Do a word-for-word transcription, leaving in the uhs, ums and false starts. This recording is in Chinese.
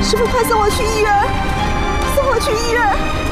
师傅，快送我去医院！送我去医院！